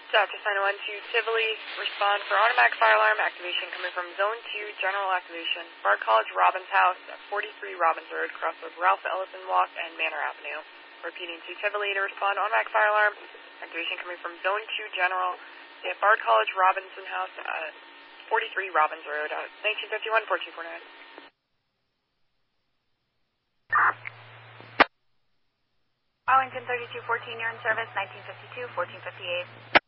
Dr. Sign 1 to Tivoli, respond for automatic fire alarm activation coming from Zone 2, general activation, Bard College Robbins House at 43 Robbins Road, cross of Ralph Ellison Walk and Manor Avenue. Repeating to Tivoli to respond automatic fire alarm activation coming from Zone 2, general, at Bard College Robinson House at 43 Robbins Road, 1951, 1449. Arlington 3214, you're in service, 1952, 1458.